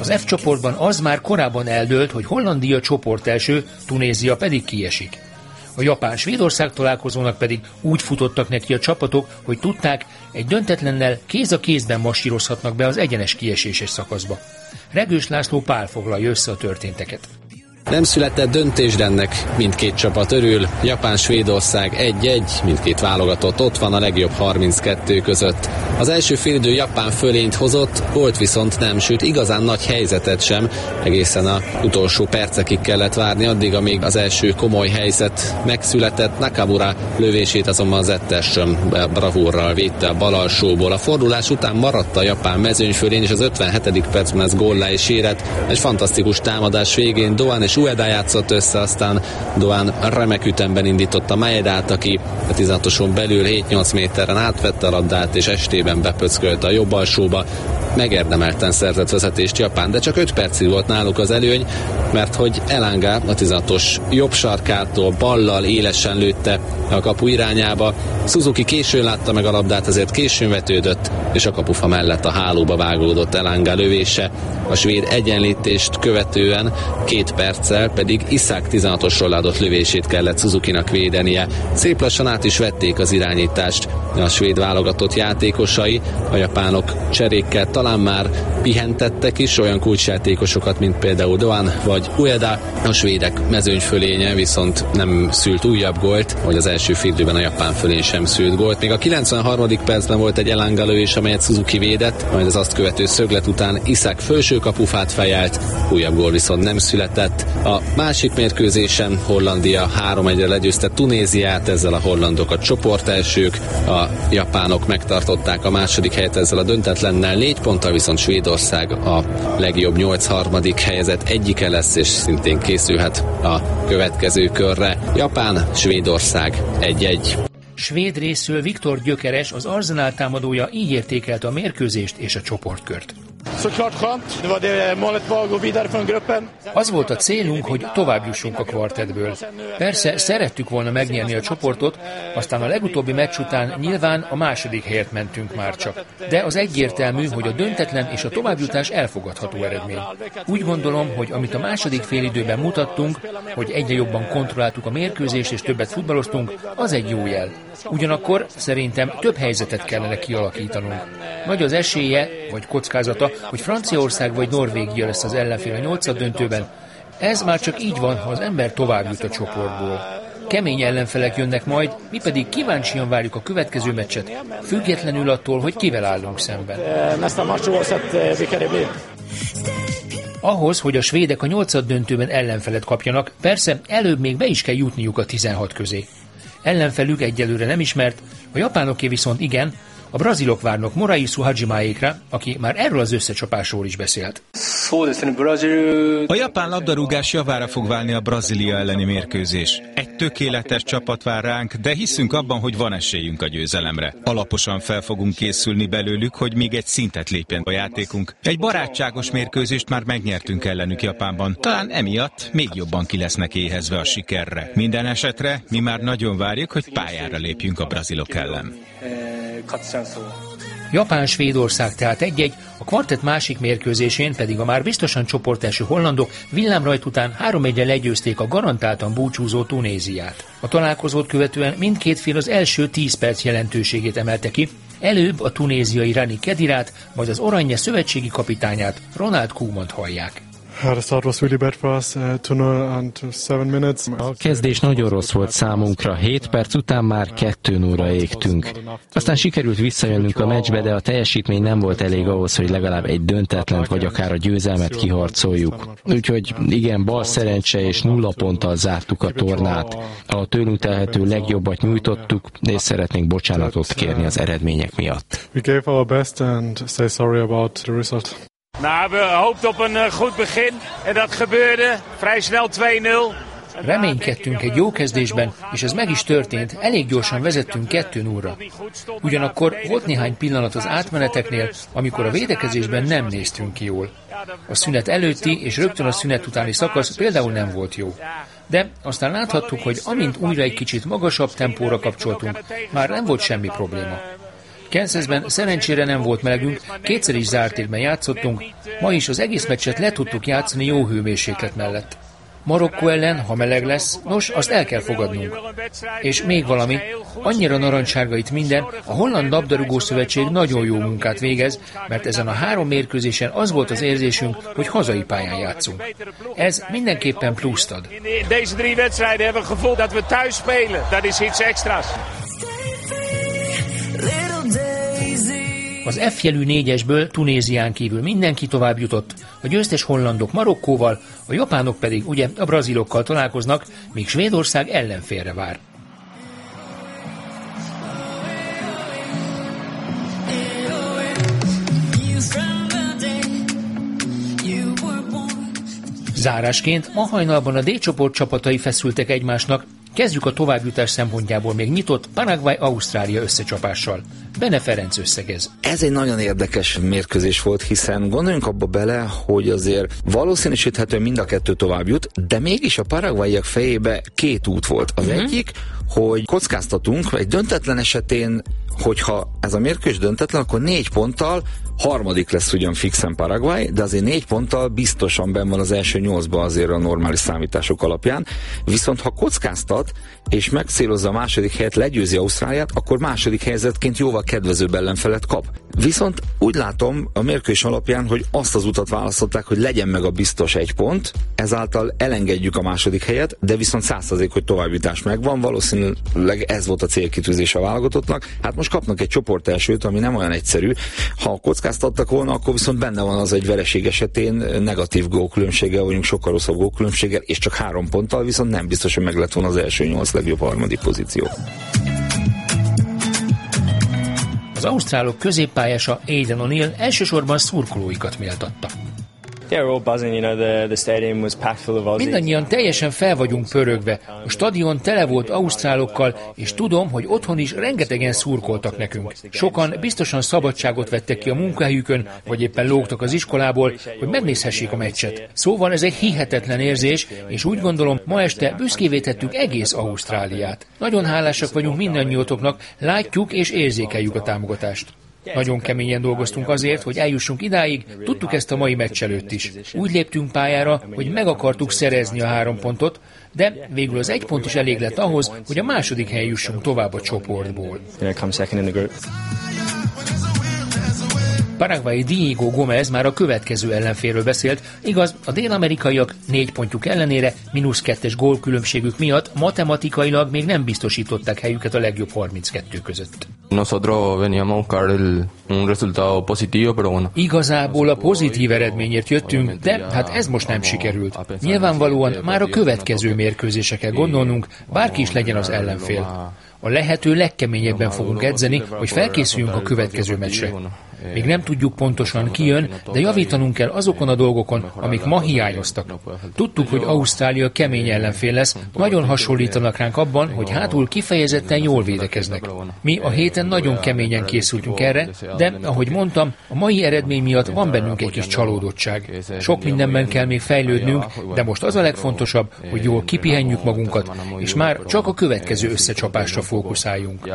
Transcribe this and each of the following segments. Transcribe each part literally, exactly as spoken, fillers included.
Az F csoportban az már korábban eldőlt, hogy Hollandia csoportelső, Tunézia pedig kiesik. A Japán-Svédország találkozónak pedig úgy futottak neki a csapatok, hogy tudták, egy döntetlennel kéz a kézben marsírozhatnak be az egyenes kieséses szakaszba. Regős László Pál foglalja össze a történteket. Nem született döntésrennek, mindkét csapat örül. Japán-Svédország egy-egy, mindkét válogatott ott van a legjobb harminckettő között. Az első félidő Japán fölényt hozott, gólt viszont nem, sőt igazán nagy helyzetet sem. Egészen a utolsó percekig kellett várni, addig, amíg az első komoly helyzet megszületett. Nakamura lövését azonban az Ettes bravúrral védte a bal alsóból. A fordulás után maradt a japán mezőny fölén, és az ötvenhetedik percben ez góllá is érett. Egy fantasztikus támadás végén Doan és Ueda játszott össze, aztán Doan remek ütemben indította Maedát, aki a tizenhatoson belül hét-nyolc méteren átvette a labdát, és estében bepöckölte a jobb alsóba. Megérdemelten szerzett vezetést Japán, de csak öt percig volt náluk az előny, mert hogy Elanga a tizenhatos jobb sarkától ballal élesen lőtte a kapu irányába. Suzuki későn látta meg a labdát, ezért későn vetődött, és a kapufa mellett a hálóba vágódott Elanga lövése. A svéd egyenlítést követően két perccel pedig Isak tizenhatosról adott lövését kellett Suzukinak védenie. Szép lassan át is vették az irányítást a svéd válogatott játékosai, a japánok cserékkel talán már pihentettek is olyan kulcsjátékosokat, mint például Doan vagy Ueda. A svédek mezőnyfölénye viszont nem szült újabb gólt, hogy az első félidőben a japán fölény sem szült gólt. Még a kilencvenharmadik percben volt egy Elanga lövés, amelyet Suzuki védett, majd az azt követő szöglet után Isak felső kapufát fejelt, újabb gól viszont nem született. A másik mérkőzésen Hollandia három egyre legyőzte Tunéziát, ezzel a hollandok a csoportelsők, a japánok megtartották a második helyet ezzel a döntetlennel, négy ponttal viszont Svédország a legjobb nyolc harmadik helyezett egyike lesz, és szintén készülhet a következő körre. Japán, Svédország egy-egy. Svéd részről Viktor Gyökeres, az Arsenal támadója így értékelte a mérkőzést és a csoportkört. Az volt a célunk, hogy tovább jussunk a kvartettből. Persze szerettük volna megnyerni a csoportot, aztán a legutóbbi meccs után nyilván a második helyet mentünk már csak. De az egyértelmű, hogy a döntetlen és a továbbjutás elfogadható eredmény. Úgy gondolom, hogy amit a második félidőben mutattunk, hogy egyre jobban kontrolláltuk a mérkőzést és többet futballoztunk, az egy jó jel. Ugyanakkor szerintem több helyzetet kellene kialakítanunk. Nagy az esélye, vagy kockázata, hogy Franciaország vagy Norvégia lesz az ellenfél a nyolcaddöntőben. Ez már csak így van, ha az ember tovább jut a csoportból. Kemény ellenfelek jönnek majd, mi pedig kíváncsian várjuk a következő meccset, függetlenül attól, hogy kivel állunk szemben. Ahhoz, hogy a svédek a nyolcaddöntőben ellenfelet kapjanak, persze előbb még be is kell jutniuk a tizenhat közé. Ellenfelük egyelőre nem ismert, a japánoké viszont igen. A brazilok várnak Moraisu Hajimaékra, aki már erről az összecsapásról is beszélt. A japán labdarúgás javára fog válni a Brazília elleni mérkőzés. Egy tökéletes csapat vár ránk, de hiszünk abban, hogy van esélyünk a győzelemre. Alaposan fel fogunk készülni belőlük, hogy még egy szintet lépjen a játékunk. Egy barátságos mérkőzést már megnyertünk ellenük Japánban. Talán emiatt még jobban ki lesznek éhezve a sikerre. Minden esetre mi már nagyon várjuk, hogy pályára lépjünk a brazilok ellen. Japán-Svédország tehát egy-egy, a kvartett másik mérkőzésén pedig a már biztosan csoportelső hollandok villámrajt után három egyre legyőzték a garantáltan búcsúzó Tunéziát. A találkozót követően mindkét fél az első tíz perc jelentőségét emelte ki, előbb a tunéziai Rani Kedirát, majd az Oranje szövetségi kapitányát, Ronald Koemant hallják. A kezdés nagyon rossz volt számunkra, hét perc után már kettő nullra égtünk. Aztán sikerült visszajönnünk a meccsbe, de a teljesítmény nem volt elég ahhoz, hogy legalább egy döntetlent vagy akár a győzelmet kiharcoljuk. Úgyhogy igen, bal szerencse és nulla ponttal zártuk a tornát. A tőlünk telhető legjobbat nyújtottuk, és szeretnénk bocsánatot kérni az eredmények miatt. We gave our best and say sorry about the result. Nou, we hoopten op een goed begin en dat gebeurde vrij snel twee null. Reménykedtünk egy jó kezdésben, és ez meg is történt, elég gyorsan vezettünk kettő nullra. Ugyanakkor volt néhány pillanat az átmeneteknél, amikor a védekezésben nem néztünk ki jól. A szünet előtti és rögtön a szünet utáni szakasz például nem volt jó. De aztán láthattuk, hogy amint újra egy kicsit magasabb tempóra kapcsoltunk, már nem volt semmi probléma. Kansasben szerencsére nem volt melegünk, kétszer is zárt térben játszottunk, ma is az egész meccset le tudtuk játszani jó hőmérséklet mellett. Marokkó ellen, ha meleg lesz, nos, azt el kell fogadnunk. És még valami, annyira narancssárga itt minden, a Holland Labdarúgó Szövetség nagyon jó munkát végez, mert ezen a három mérkőzésen az volt az érzésünk, hogy hazai pályán játszunk. Ez mindenképpen pluszt ad. Deze drie wedstrijden hebben we gevoeld dat we thuis spelen. Dat is iets extra's. Az F jelű négyesből Tunézián kívül mindenki tovább jutott, a győztes hollandok Marokkóval, a japánok pedig ugye a brazilokkal találkoznak, míg Svédország ellenfélre vár. Zárásként ma hajnalban a D-csoport csapatai feszültek egymásnak, kezdjük a továbbjutás szempontjából még nyitott Paraguay-Ausztrália összecsapással. Bene Ferenc összegez. Ez egy nagyon érdekes mérkőzés volt, hiszen gondoljunk abba bele, hogy azért valószínűsíthetően mind a kettő tovább jut, de mégis a paraguayiak fejébe két út volt. Az mm-hmm. egyik, hogy kockáztatunk, egy döntetlen esetén, hogyha ez a mérkőzés döntetlen, akkor négy ponttal harmadik lesz ugyan fixen Paraguay, de azért négy ponttal biztosan benn van az első nyolcban azért a normális számítások alapján. Viszont ha kockáztat, és megcélozza a második helyet, legyőzi Ausztráliát, akkor második helyzetként jóval kedvezőbb ellenfelet kap. Viszont úgy látom a mérkőzés alapján, hogy azt az utat választották, hogy legyen meg a biztos egy pont, ezáltal elengedjük a második helyet, de viszont száz százalék, hogy továbbjutás megvan, valószínűleg ez volt a célkitűzés a válogatottnak. Hát most kapnak egy csoport elsőt, ami nem olyan egyszerű. Ha a kockáztattak volna, akkor viszont benne van az, egy vereség esetén negatív gólkülönbséggel vagyunk, sokkal rosszabb gólkülönbséggel, és csak három ponttal, viszont nem biztos, hogy meg lett volna az első nyolc legjobb harmadik pozíció. Az ausztrálok középpályása Aidan O'Neill elsősorban szurkolóikat méltatta. Mindannyian teljesen fel vagyunk pörögve. A stadion tele volt ausztrálokkal, és tudom, hogy otthon is rengetegen szurkoltak nekünk. Sokan biztosan szabadságot vettek ki a munkahelyükön, vagy éppen lógtak az iskolából, hogy megnézhessék a meccset. Szóval ez egy hihetetlen érzés, és úgy gondolom, ma este büszkévé tettük egész Ausztráliát. Nagyon hálásak vagyunk mindannyiótoknak, látjuk és érzékeljük a támogatást. Nagyon keményen dolgoztunk azért, hogy eljussunk idáig, tudtuk ezt a mai meccs előtt is. Úgy léptünk pályára, hogy meg akartuk szerezni a három pontot, de végül az egy pont is elég lett ahhoz, hogy a második helyen jussunk tovább a csoportból. Paraguayi Diego Gómez már a következő ellenfélről beszélt, igaz, a dél-amerikaiak négy pontjuk ellenére mínusz kettes gólkülönbségük miatt matematikailag még nem biztosították helyüket a legjobb harminckettő között. Igazából a pozitív eredményért jöttünk, de hát ez most nem sikerült. Nyilvánvalóan már a következő mérkőzésekkel gondolnunk, bárki is legyen az ellenfél. A lehető legkeményebben fogunk edzeni, hogy felkészüljünk a következő meccsre. Még nem tudjuk pontosan ki jön, de javítanunk kell azokon a dolgokon, amik ma hiányoztak. Tudtuk, hogy Ausztrália kemény ellenfél lesz, nagyon hasonlítanak ránk abban, hogy hátul kifejezetten jól védekeznek. Mi a héten nagyon keményen készültünk erre, de ahogy mondtam, a mai eredmény miatt van bennünk egy kis csalódottság. Sok mindenben kell még fejlődnünk, de most az a legfontosabb, hogy jól kipihenjük magunkat, és már csak a következő összecsapásra fókuszáljunk.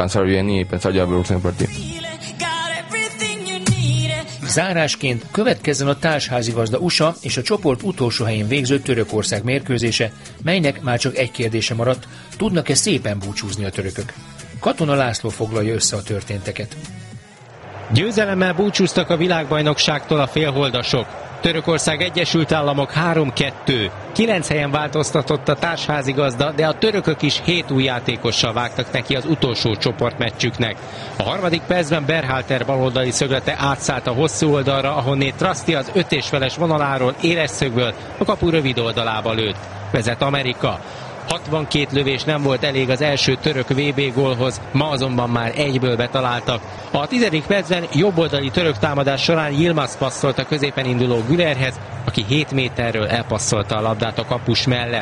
Zárásként következzen a társházigazda u es á és a csoport utolsó helyén végző Törökország mérkőzése, melynek már csak egy kérdése maradt, tudnak-e szépen búcsúzni a törökök? Katona László foglalja össze a történteket. Győzelemmel búcsúztak a világbajnokságtól a félholdasok. Törökország Egyesült Államok három kettő. Kilenc helyen változtatott a társházigazda, de a törökök is hét új játékossal vágtak neki az utolsó csoportmeccsüknek. A harmadik percben Berhalter baloldali szöglete átszállt a hosszú oldalra, ahonnét Trasti az öt és feles vonaláról éles szögből a kapu rövid oldalába lőtt. Vezet Amerika. hatvankét lövés nem volt elég az első török vé bé gólhoz, ma azonban már egyből betaláltak. A tizedik percben jobboldali török támadás során Yilmaz passzolt a középen induló Gülerhez, aki hét méterről elpasszolta a labdát a kapus mellett.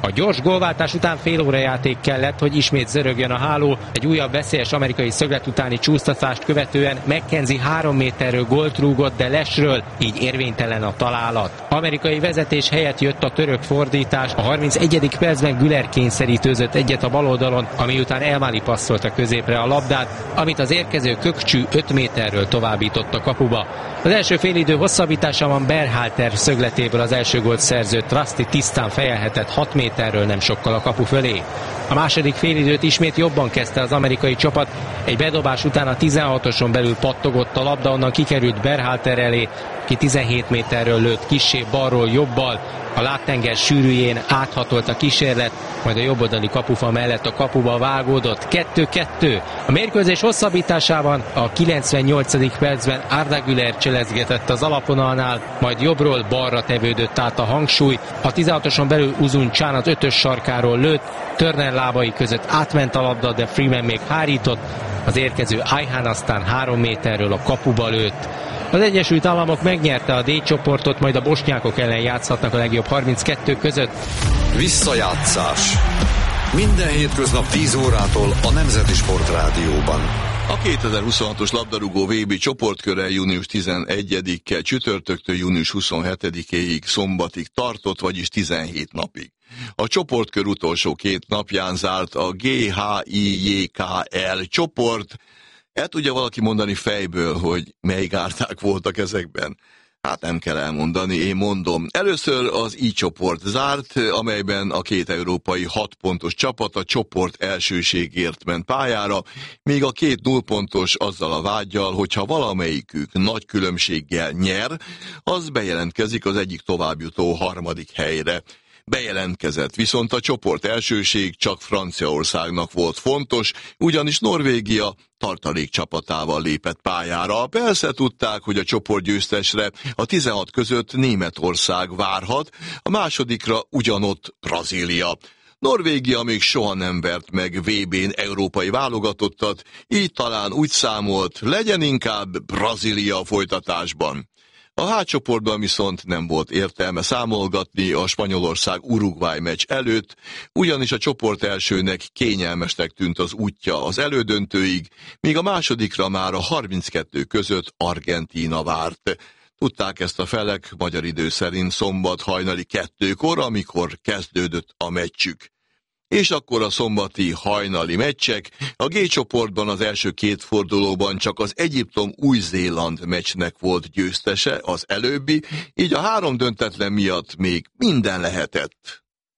A gyors gólváltás után fél óra játék kellett, hogy ismét zörögjön a háló. Egy újabb veszélyes amerikai szöglet utáni csúsztatást követően McKenzie három méterről gólt rúgott, de lesről, így érvénytelen a találat. Amerikai vezetés helyett jött a török fordítás. A harmincegyedik percben Güler kényszerítőzött egyet a bal oldalon, ami után Elmali passzolta középre a labdát, amit az érkező Kökcsű öt méterről továbbított a kapuba. Az első félidő hosszabbításában Berhalter szögletéből az első gólt szerző Trusty tisztán fejelhetett hat méterről nem sokkal a kapu fölé. A második félidőt ismét jobban kezdte az amerikai csapat, egy bedobás után a tizenhatoson belül pattogott a labda, onnan kikerült Berhalter elé, ki tizenhét méterről lőtt kissé balról jobbal, a láttenger sűrűjén áthatolt a kísérlet, majd a jobboldali kapufa mellett a kapuba vágódott. kettő kettő. A mérkőzés hosszabbításában a kilencvennyolcadik percben Arda Güler cselezgetett az alapvonalnál, majd jobbról balra tevődött át a hangsúly. A tizenhatoson belül Uzun Csán az ötös sarkáról lőtt, Turner lábai között átment a labda, de Freeman még hárított, az érkező Ayhan aztán három méterről a kapuba lőtt. Az Egyesült Államok megnyerte a D csoportot, majd a bosnyákok ellen játszhatnak a legjobb harminckettő között. Visszajátszás. Minden hétköznap tíz órától a Nemzeti Sportrádióban. A kétezer-huszonhatos labdarúgó vé bé csoportköre június tizenegyedike csütörtöktől június huszonhetedikéig szombatig tartott, vagyis tizenhét napig. A csoportkör utolsó két napján zárt a gé há i jé ká el csoport. El tudja valaki mondani fejből, hogy mely gárdák voltak ezekben? Hát nem kell elmondani, én mondom. Először az I csoport zárt, amelyben a két európai hat pontos csapat a csoport elsőségért ment pályára, míg a két null pontos azzal a vággyal, hogyha valamelyikük nagy különbséggel nyer, az bejelentkezik az egyik továbbjutó harmadik helyre. Bejelentkezett, viszont a csoport elsőség csak Franciaországnak volt fontos, ugyanis Norvégia tartalék csapatával lépett pályára. Persze tudták, hogy a csoportgyőztesre a tizenhat között Németország várhat, a másodikra ugyanott Brazília. Norvégia még soha nem vert meg vé bén európai válogatottat, így talán úgy számolt, legyen inkább Brazília a folytatásban. A H csoportban viszont nem volt értelme számolgatni a Spanyolország-Uruguay meccs előtt, ugyanis a csoport elsőnek kényelmesnek tűnt az útja az elődöntőig, míg a másodikra már a harminckettő között Argentína várt. Tudták ezt a felek magyar idő szerint szombat hajnali kettőkor, amikor kezdődött a meccsük. És akkor a szombati hajnali meccsek, a G csoportban az első két fordulóban csak az Egyiptom-Új-Zéland meccsnek volt győztese, az előbbi, így a három döntetlen miatt még minden lehetett.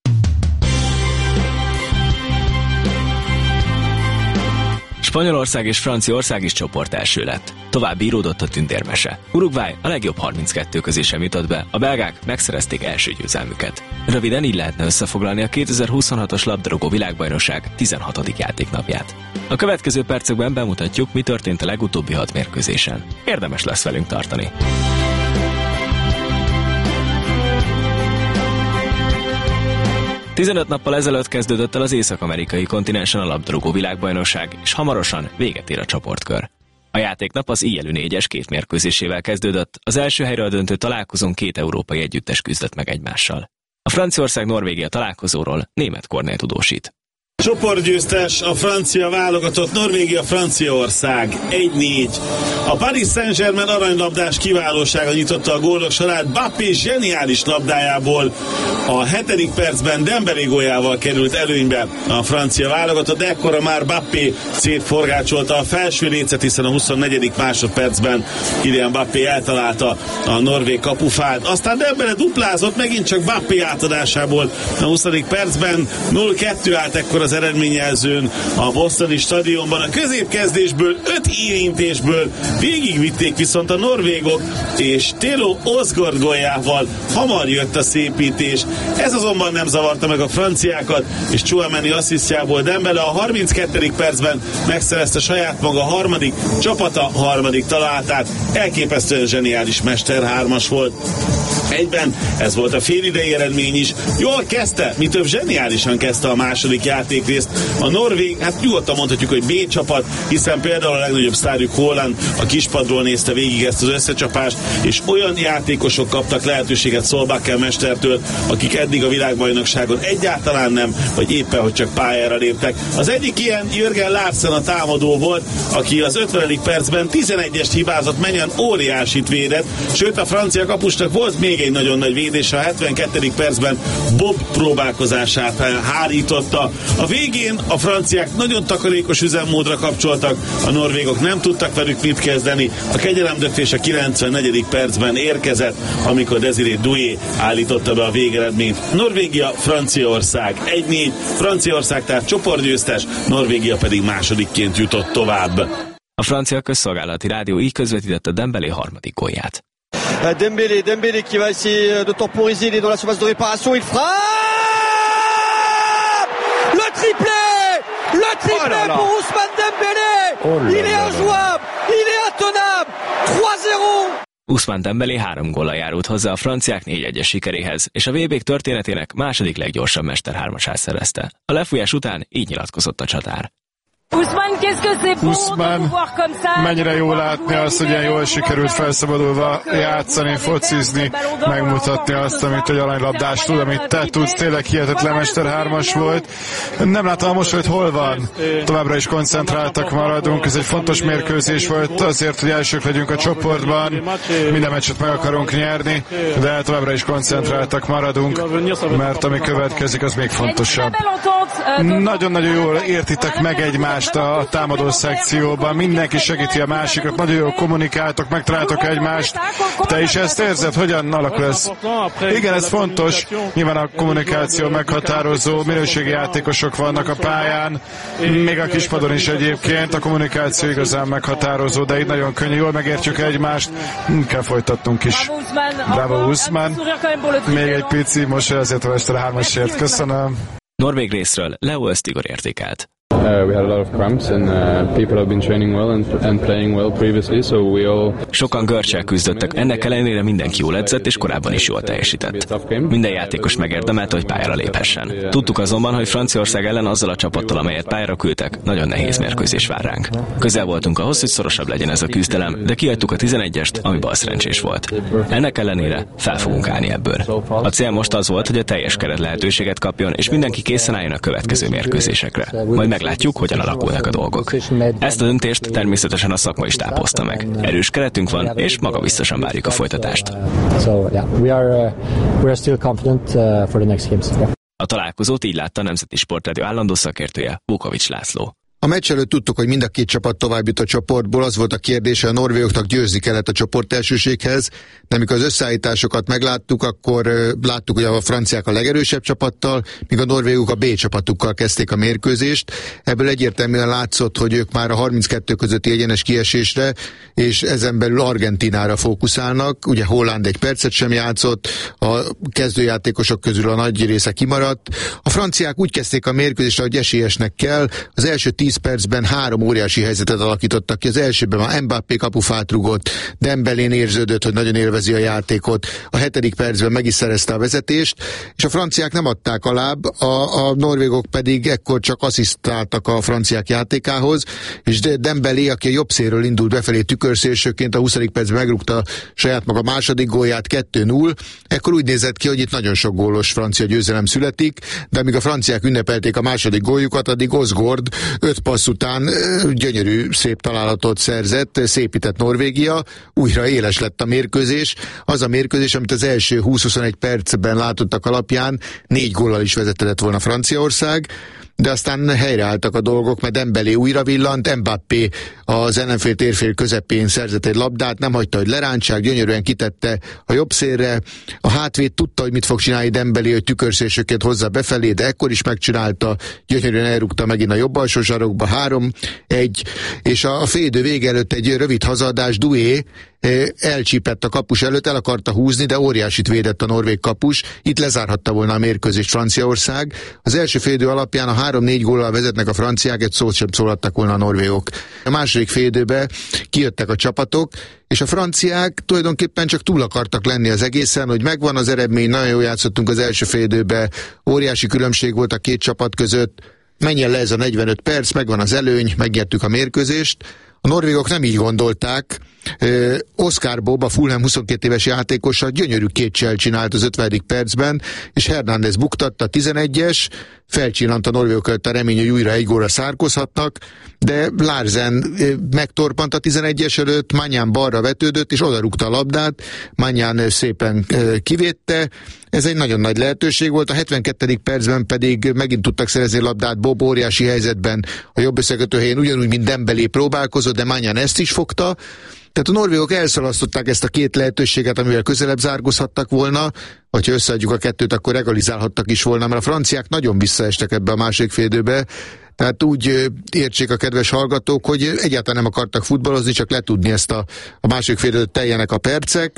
Spanyolország és Franciaország is csoport első lett. Tovább íródott a tündérmese. Uruguay a legjobb harminckettő közé sem jutott be, a belgák megszerezték első győzelmüket. Röviden így lehetne összefoglalni a kétezer-huszonhatos labdarúgó világbajnokság tizenhatodik játéknapját. A következő percekben bemutatjuk, mi történt a legutóbbi hat mérkőzésen. Érdemes lesz velünk tartani. tizenöt nappal ezelőtt kezdődött el az észak-amerikai kontinensen a labdarúgó világbajnokság, és hamarosan véget ér a csoportkör. A játéknap az éjjelű négyes két mérkőzésével kezdődött, az első helyről döntő találkozón két európai együttes küzdött meg egymással. A Franciaország-Norvégia találkozóról Németh Kornél tudósít. Csoportgyőztes a francia válogatott, Norvégia Franciaország egy négy. A Paris Saint-Germain aranylabdás kiválósága nyitotta a gólok sorát, Mbappé zseniális labdájából a hetedik percben Dembélé góljával került előnybe a francia válogatott, de ekkora már Mbappé szétforgácsolta a felső lécet, hiszen a huszonnegyedik másodpercben Kylian Mbappé eltalálta a norvég kapufát. Aztán Dembélé duplázott, megint csak Mbappé átadásából a huszadik percben nulla kettő állt ekkor az eredményjelzőn a bostoni stadionban. A középkezdésből, öt érintésből végigvitték viszont a norvégok, és Telo Osgård góljával hamar jött a szépítés. Ez azonban nem zavarta meg a franciákat, és Tchouaméni asszisztjából Dembélé a harminckettedik percben megszerezte saját maga harmadik, csapata harmadik találatát. Elképesztően zseniális mesterhármas volt. Egyben ez volt a félidei eredmény is. Jól kezdte, mi több zseniálisan kezdte a második játék játékrészt. A norvég, hát nyugodtan mondhatjuk, hogy B csapat, hiszen például a legnagyobb sztárjuk Haaland a kispadról nézte végig ezt az összecsapást, és olyan játékosok kaptak lehetőséget Solbakken mestertől, akik eddig a világbajnokságon egyáltalán nem, vagy éppen, hogy csak pályára léptek. Az egyik ilyen Jörgen Larsen a támadó volt, aki az ötvenedik percben tizenegyest hibázott, menjen óriásit védett, sőt a francia kapusnak volt még egy nagyon nagy védése, a hetvenkettedik percben Bob próbálkozását hárította. A végén a franciák nagyon takarékos üzemmódra kapcsoltak, a norvégok nem tudtak velük mit kezdeni, a kegyelemdöfés a kilencvennegyedik percben érkezett, amikor Desiré Doué állította be a végeredményt. Norvégia, Franciaország egy négy, Franciaország tehát csoportgyőztes, Norvégia pedig másodikként jutott tovább. A francia közszolgálati rádió így közvetítette Dembélé harmadik gólját. Dembélé, Dembélé qui va essayer de temporiser, il est dans la surface de réparation, il frappe! Le triplé! Le triplé oh pour Ousmane Dembélé! Oh il est injouable, il est intenable! trois zéro! Ousmane Dembélé három góllal járult hozzá a franciák négy egyes sikeréhez, és a vé bé történetének második leggyorsabb mesterhármasát szerezte. A lefújás után így nyilatkozott a csatár. Ousmane, mennyire jó látni azt, hogy ilyen jól sikerült felszabadulva játszani, focizni, megmutatni azt, amit egy aranylabdás tud, amit te tudsz, tényleg hihetetlen mester hármas volt. Nem látom a mosolyt, hol van? Továbbra is koncentráltak maradunk, ez egy fontos mérkőzés volt azért, hogy elsők legyünk a csoportban, minden meccset meg akarunk nyerni, de továbbra is koncentráltak maradunk, mert ami következik, az még fontosabb. Nagyon-nagyon jól értitek meg egymást a támadó szekcióban, mindenki segíti a másikat, nagyon jól kommunikáltok, megtaláltok egymást. Te is ezt érzed? Hogyan alakul ez? Igen, ez fontos. Nyilván a kommunikáció meghatározó, minőségi játékosok vannak a pályán, még a kispadon is egyébként. A kommunikáció igazán meghatározó, de így nagyon könnyű, jól megértjük egymást. Kell folytatnunk is. Bravo, Ousmane. Még egy pici mosoly azért a mester hármasért. Köszönöm. Norvég részről Leo Östigor értékelt. Uh, we had a lot of cramps and uh, people have been training well and, and playing well previously, so we all... Sokan görcsel küzdöttek, ennek ellenére mindenki jól edzett, és korábban is jól teljesített. Minden játékos megérdemelte, hogy pályára léphessen. Tudtuk azonban, hogy Franciaország ellen azzal a csapattal, amelyet pályára küldtek, nagyon nehéz mérkőzés vár ránk. Közel voltunk ahhoz, hogy szorosabb legyen ez a küzdelem, de kihagytuk a tizenegyest, ami balszerencsés volt. Ennek ellenére fel fogunk állni ebből. A cél most az volt, hogy a teljes keret lehetőséget kapjon, és mindenki készen álljon a következő mérkőzésekre. Majd meglátjuk, hogyan alakulnak a dolgok. Ezt a döntést természetesen a szakma is tápozta meg. Erős keretünk van, és magabiztosan várjuk a folytatást. A találkozót így látta a Nemzeti Sportrádió állandó szakértője, Vukovics László. A meccs előtt tudtuk, hogy mind a két csapat tovább jut a csoportból, az volt a kérdése, a norvégoknak győzni kellett a csoport elsőséghez, de amikor az összeállításokat megláttuk, akkor láttuk, hogy a franciák a legerősebb csapattal, míg a norvégok a B csapatukkal kezdték a mérkőzést. Ebből egyértelműen látszott, hogy ők már a harminckettő közötti egyenes kiesésre, és ezen belül Argentinára fókuszálnak. Ugye Haaland egy percet sem játszott, a kezdőjátékosok közül a nagy része kimaradt. A franciák úgy kezdték a mérkőzést, ahogy esélyesnek kell. Az első tíz percben három óriási helyzetet alakítottak ki. Az elsőben már Mbappé kapufát rugott, Dembélén érződött, hogy nagyon élvezi a játékot. A hetedik percben meg is szerezte a vezetést, és a franciák nem adták alább, a, a norvégok pedig ekkor csak asszisztáltak a franciák játékához, és Dembélé, aki a jobb szélről indult befelé tükörszélsőként, a huszadik percben megrúgta saját maga második gólját kettő null. Ekkor úgy nézett ki, hogy itt nagyon sok gólos francia győzelem születik, de amíg a franciák ünnepelték a második góljukat, addig Osgård öt passz után gyönyörű, szép találatot szerzett, szépített Norvégia, újra éles lett a mérkőzés. Az a mérkőzés, amit az első húsz-huszonegy percben látottak alapján, négy góllal is vezetett volna Franciaország, de aztán helyreálltak a dolgok, mert Dembélé újra villant, Mbappé az ellenfél térfél közepén szerzett egy labdát, nem hagyta, hogy lerántsák, gyönyörűen kitette a jobb szélre. A hátvéd tudta, hogy mit fog csinálni Dembélé, hogy tükörszélsőként hozza befelé, de ekkor is megcsinálta, gyönyörűen elrúgta megint a jobb alsó sarokba, három egy, és a félidő vége előtt egy rövid hazadás, Doué elcsípett a kapus előtt, el akarta húzni, de óriásit védett a norvég kapus. Itt lezárhatta volna a mérkőzést Franciaország. Az első félidő alapján a három-négy góllal vezetnek a franciák, egy szót sem szólaltak volna a norvégok. A második félidőben kijöttek a csapatok, és a franciák tulajdonképpen csak túl akartak lenni az egészen, hogy megvan az eredmény, nagyon jól játszottunk az első félidőben, óriási különbség volt a két csapat között, menjen le ez a negyvenöt perc, megvan az előny, megnyertük a mérkőzést. A norvégok nem így gondolták. Oscar Bob, a Fulham huszonkét éves játékosa gyönyörű kétcsel csinált az ötvenedik percben, és Hernández buktatta, tizenegyes, felcsillant a norvégok előtt a remény, hogy újra egy gólra szárkozhatnak, de Larsen megtorpant a tizenegyes előtt, Maignan balra vetődött, és odarúgta a labdát, Maignan szépen kivédte. Ez egy nagyon nagy lehetőség volt, a hetvenkettedik percben pedig megint tudtak szerezni labdát, Bob óriási helyzetben a jobb összekötő helyén ugyanúgy, mint Dembélé próbálkozott, de Maignan ezt is fogta. Tehát a norvégok elszalasztották ezt a két lehetőséget, amivel közelebb zárgozhattak volna, vagy ha összeadjuk a kettőt, akkor egalizálhattak is volna, mert a franciák nagyon visszaestek ebbe a második félidőbe. Tehát úgy értsék a kedves hallgatók, hogy egyáltalán nem akartak futballozni, csak letudni ezt a, a második félidőt, teljenek a percek.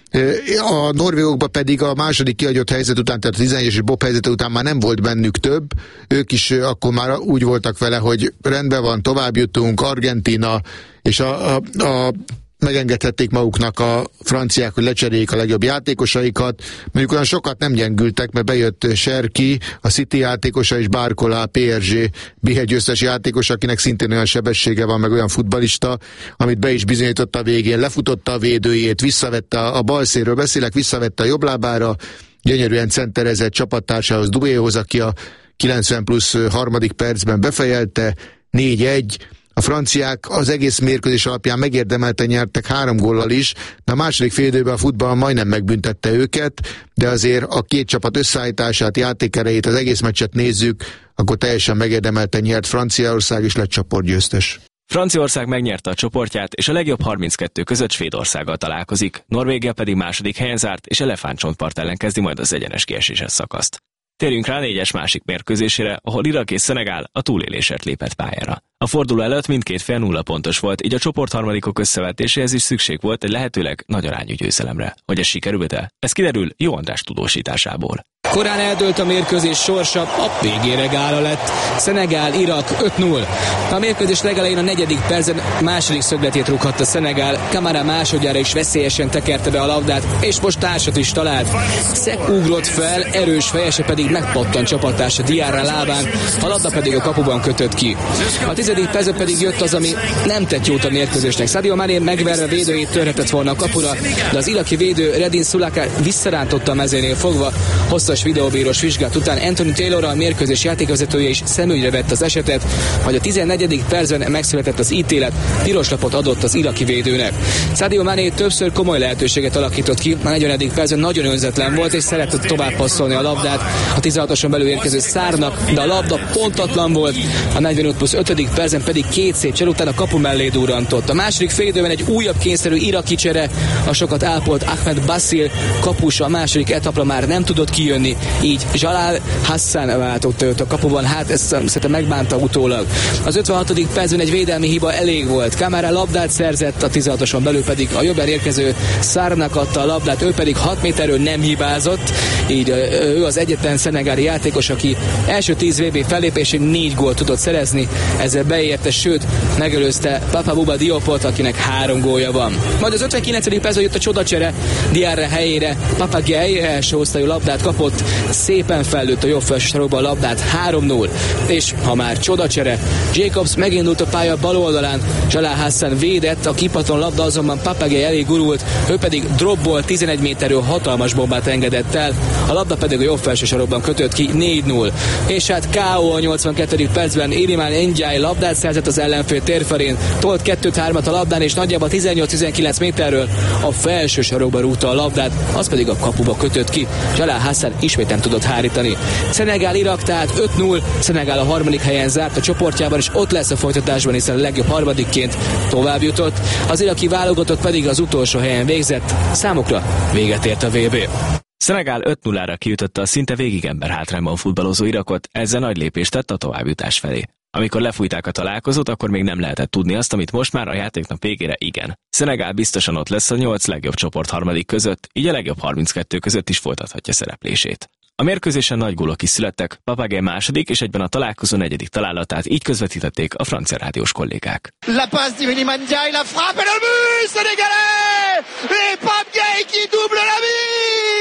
A norvégokban pedig a második kihagyott helyzet után, tehát a tizenegyes Bob helyzete után már nem volt bennük több. Ők is akkor már úgy voltak vele, hogy rendben van, tovább jutunk, Argentína, és a, a, a megengedhették maguknak a franciák, hogy lecseréljék a legjobb játékosaikat. Mondjuk olyan sokat nem gyengültek, mert bejött Serki, a City játékosa, és Barcola, a pé es gé bé egy győztes játékos, akinek szintén olyan sebessége van, meg olyan futballista, amit be is bizonyította a végén. Lefutotta a védőjét, visszavette a, a bal szélről beszélek, visszavette a jobb lábára, gyönyörűen centerezett csapattársához, Douéhoz, aki a kilencven plusz harmadik percben befejelte, négy egy. A franciák az egész mérkőzés alapján megérdemelten nyertek három góllal is, de a második félidőben a futball majdnem megbüntette őket, de azért a két csapat összeállítását, játékerejét, az egész meccset nézzük, akkor teljesen megérdemelten nyert Franciaország, és lett csoportgyőztes. Franciaország megnyerte a csoportját, és a legjobb harminckettő között Svédországgal találkozik, Norvégia pedig második helyen zárt, és elefántcsontpart ellen kezdi majd az egyenes kieséses szakaszt. Térjünk rá négyes másik mérkőzésére, ahol Irak és Szenegál a túlélésért lépett pályára. A forduló előtt mindkét fél nulla pontos volt, így a csoportharmadikok összevetéséhez is szükség volt egy lehetőleg nagy arányú győzelemre. Hogy ez sikerült-e? Ez kiderül Jó András tudósításából. Korán eldőlt a mérkőzés sorsa, a végére gála lett. Szenegál, Irak öt null. A mérkőzés legelején a negyedik percen második szögletét rúghatta Szenegál. Kamara másodjára is veszélyesen tekerte be a labdát, és most társat is talált. Szek ugrott fel, erős fejese pedig megpattant csapattársa Diarra lábán, a labda pedig a kapuban kötött ki. A tizedik percben pedig jött az, ami nem tett jót a mérkőzésnek. Sadio Mané megverve védőjét törhetett volna a kapura, de az iraki védő Redin Sulaka visszarántotta a mezénél fogva. Hosszas videóbírós vizsgálat után Anthony Taylor, a mérkőzés játékvezetője is szemügyre vett az esetet, majd a tizennegyedik percben megszületett az ítélet, piros lapot adott az iraki védőnek. Sadio Mané többször komoly lehetőséget alakított ki, a negyvenedik percben nagyon önzetlen volt, és szeretett tovább passzolni a labdát a tizenhatoson belül érkező Szárnak, de a labda pontatlan volt, a negyvenöt plusz ötödik percben pedig két szép csere után a kapu mellé durrantott. A második félidőben egy újabb kényszerű iraki csere, a sokat ápolt Ahmed Basil kapus a második etapra már nem tudott kijönni, így Jalal Hassan váltott őt a kapuban, hát ezt szerintem megbánta utólag. Az ötvenhatodik percben egy védelmi hiba elég volt. Kamara labdát szerzett, a tizenhatoson belül pedig a jobban érkező Szárnak adta a labdát, ő pedig hat méterről nem hibázott, így ő az egyetlen szenegáli játékos, aki első tíz vé bé fellépésén négy gólt tudott szerezni, ezzel beérte, sőt, megelőzte Papa Bouba Diopot, akinek három gólja van. Majd az ötvenkilencedik percben jött a csodacsere, Diarra helyére Papa Gay első osztályú labdát kapott, szépen fellőtt a jobb felső sarokba a labdát, három null. És ha már csodacsere, Jacobs megindult a pálya bal oldalán, Jalal Hassan védett, a kipaton labda azonban Papa Gay elé gurult, ő pedig dropból tizenegy méterről hatalmas bombát engedett el, a labda pedig a jobb felső sarokban kötött ki, négy null. És hát ká ó a nyolcvankettedik percben Iliman Ndiaye labdát szerzett az ellenfél térfelén, tolt kettő hármat a labdán, és nagyjából tizennyolc-tizenkilenc méterről a felső sarokba rúgta a labdát, az pedig a kapuba kötött ki. Jalal Hassan ismét nem tudott hárítani. Szenegál Irak tehát öt null, Szenegál a harmadik helyen zárt a csoportjában, és ott lesz a folytatásban, hiszen a legjobb harmadikként tovább jutott. Az iraki válogatott pedig az utolsó helyen végzett, számukra véget ért a vé bé. Szenegál öt nullára kiütötte a szinte végig ember hátrányban futballozó Irakot, ezzel nagy lépést tett a továbbjutás felé. Amikor lefújták a találkozót, akkor még nem lehetett tudni azt, amit most már a játéknap végére igen. Szenegál biztosan ott lesz a nyolc legjobb csoport harmadik között, így a legjobb harminckettő között is folytathatja szereplését. A mérkőzésen nagy gólok is születtek, Papa Gay második és egyben a találkozó negyedik találatát így közvetítették a francia rádiós kollégák. La passe d'Iliman Ndiaye, la frappe et le but sénégalais! Et Papa Gay qui double la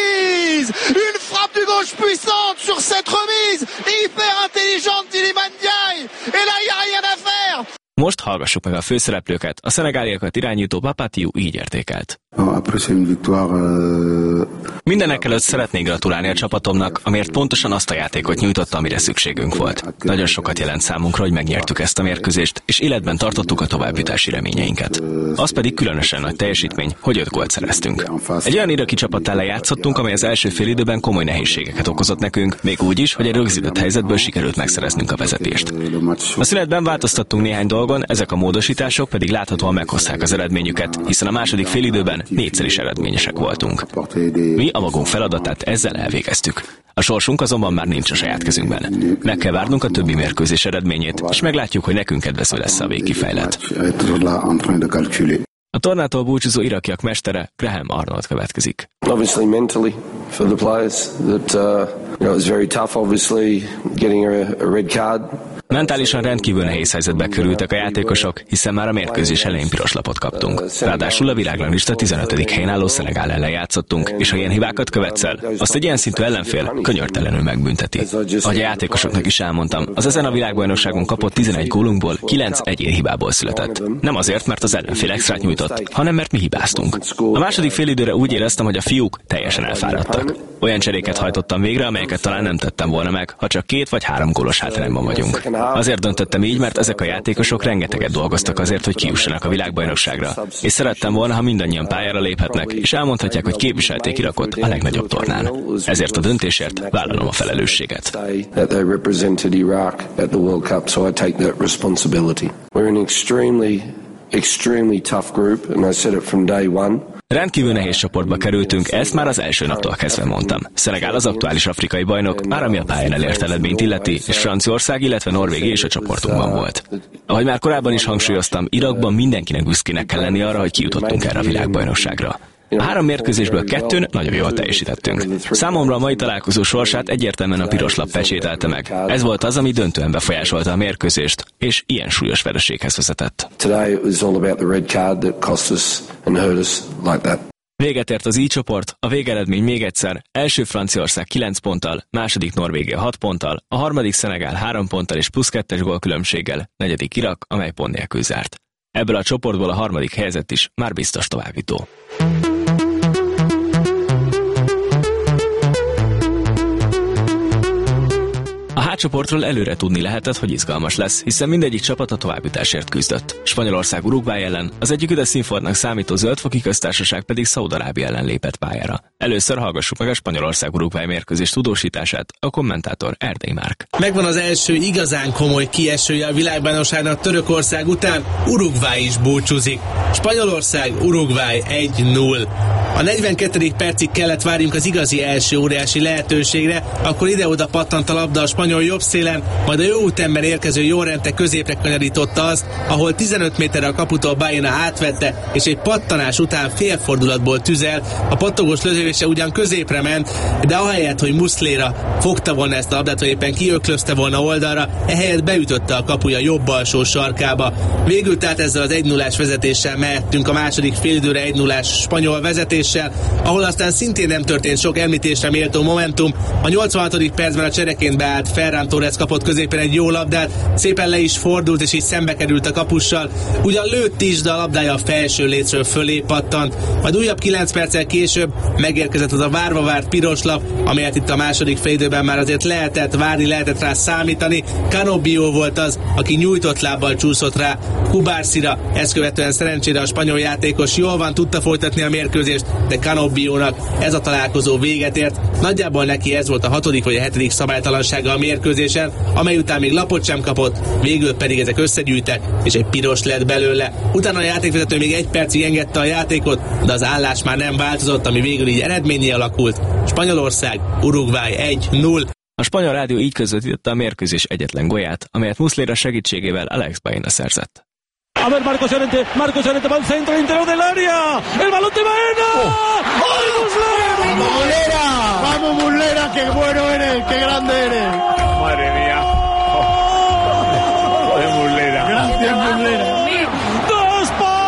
mise! Une frappe du gauche puissante sur cette remise hyper intelligente d'Iliman Ndiaye! Most hallgassuk meg a főszereplőket, a szenegáliakat irányító Papatiu így értékelt. Mindenek előtt szeretnék gratulálni a csapatomnak, amért pontosan azt a játékot nyújtotta, amire szükségünk volt. Nagyon sokat jelent számunkra, hogy megnyertük ezt a mérkőzést, és életben tartottuk a továbbjutási reményeinket. Az pedig különösen nagy teljesítmény, hogy öt gólt szereztünk. Egy olyan iraki csapat ellen játszottunk, amely az első félidőben komoly nehézségeket okozott nekünk, még úgy is, hogy egy rögzített helyzetből sikerült megszereznünk a vezetést. A szünetben változtattunk néhány dolgon, ezek a módosítások pedig láthatóan meghozták az eredményüket, hiszen a második félidőben négyszer is eredményesek voltunk. Mi a magunk feladatát ezzel elvégeztük. A sorsunk azonban már nincs a saját kezünkben. Meg kell várnunk a többi mérkőzés eredményét, és meglátjuk, hogy nekünk kedvező lesz a végkifejlet. A tornától búcsúzó irakiak mestere Graham Arnold következik. Obviously mentally for the players that uh, you know, it was very tough obviously getting a, a red card. Mentálisan rendkívül nehéz helyzetbe kerültek a játékosok, hiszen már a mérkőzés elején piros lapot kaptunk. Ráadásul a világranglista tizenötödik helyen álló Szenegál ellen játszottunk, és ha ilyen hibákat követsz el, azt egy ilyen szintű ellenfél könyörtelenül megbünteti. Ahogy a játékosoknak is elmondtam, az ezen a világbajnokságon kapott tizenegy gólunkból kilenc egyén hibából született. Nem azért, mert az ellenfél extrát nyújtott, hanem mert mi hibáztunk. A második félidőre úgy éreztem, hogy a fiúk teljesen elfáradtak. Olyan cseréket hajtottam végre, amelyeket talán nem tettem volna meg, ha csak két vagy három gólos hátrányban vagyunk. Azért döntöttem így, mert ezek a játékosok rengeteget dolgoztak azért, hogy kijussanak a világbajnokságra, és szerettem volna, ha mindannyian pályára léphetnek, és elmondhatják, hogy képviselték Irakot a legnagyobb tornán. Ezért a döntésért vállalom a felelősséget. Extremely tough group, and I said it from day one. Rendkívül nehéz csoportba kerültünk, ezt már az első naptól kezdve mondtam. Szenegál az aktuális afrikai bajnok, már ami a pályán elért eredményt illeti, és Franciaország, illetve Norvégia is a csoportunkban volt. Ahogy már korábban is hangsúlyoztam, Irakban mindenkinek büszkének kell lenni arra, hogy kijutottunk erre a világbajnokságra. A három mérkőzésből kettőn nagyon jól teljesítettünk. Számomra a mai találkozó sorsát egyértelműen a piros lap pecsételte meg. Ez volt az, ami döntően befolyásolta a mérkőzést, és ilyen súlyos vereséghez vezetett. Véget ért az I csoport, a végeredmény még egyszer, első Franciaország kilenc ponttal, második Norvégia hat ponttal, a harmadik Szenegál három ponttal és plusz kettes gólkülönbséggel, negyedik Irak, amely pont nélkül zárt. Ebből a csoportból a harmadik helyzet is már biztos továbbjutó. A H csoportról előre tudni lehetett, hogy izgalmas lesz, hiszen mindegyik csapat a továbbjutásért küzdött. Spanyolország Uruguay ellen, az egyik üdes színfordnak számító Zöldfoki Köztársaság pedig Szaúd-Arábia ellen lépett pályára. Először hallgassuk meg a Spanyolország-Uruguay mérkőzés tudósítását, a kommentátor Erdély Márk. Megvan az első igazán komoly kiesője a világbajnokságnak Törökország után, Uruguay is búcsúzik. Spanyolország, Uruguay egy null. A negyvenkettedik percig kellett várjunk az igazi első óriási lehetőségre, akkor ide-oda pattant a labda a spanyol jobb szélen, majd a jó útemben érkező Llorente középre kanyarította azt, ahol tizenöt méterre a kaputól Baena átvette, és egy pattanás után félfordulatból tüzel, a pattogós lövőse ugyan középre ment, de ahelyett, hogy Muslera fogta volna ezt a labdát, vagy éppen kiöklözte volna oldalra, ehelyett beütötte a kapuja jobb alsó sarkába. Végül tehát ezzel az egy nullás vezetéssel mehettünk a második félidőre egy nullás spanyol vezetéssel, ahol aztán szintén nem történt sok említésre méltó momentum. A nyolcvanhatodik percben a csereként beállt Ferran Torres kapott középen egy jó labdát, szépen le is fordult, és így szembe került a kapussal. Ugyan lőtt is, de a labdája a felső lécről fölé pattant. Majd újabb kilenc perccel később megérkezett az a várva várt piros lap, amelyet itt a második félidőben már azért lehetett várni, lehetett rá számítani. Canobbio volt az, aki nyújtott lábbal csúszott rá Kubarsira, ezt követően szerencsére a spanyol játékos jól van, tudta folytatni a mérkőzést, de Canobbiónak ez a találkozó véget ért. Nagyjából neki ez volt a hatodik vagy a hetedik szabálytalansága a mérkőzésen, amely után még lapot sem kapott, végül pedig ezek összegyűjtek, és egy piros lett belőle. Utána a játékvezető még egy percig engedte a játékot, de az állás már nem változott, ami végül így eredménnyé alakult. Spanyolország, Uruguay egy null. A spanyol rádió így közvetítette a mérkőzés egyetlen gólját, amelyet Muslera segítségével Alex Baena szerzett. A ver, Marcos Llorente, Marcos Llorente va al centro, al interior del área, el balón de Baena. ¡Oh! ¡Ay, Muslera! ¡Vamos, Muslera! ¡Vamos, Muslera! ¡Qué bueno eres! ¡Qué grande eres!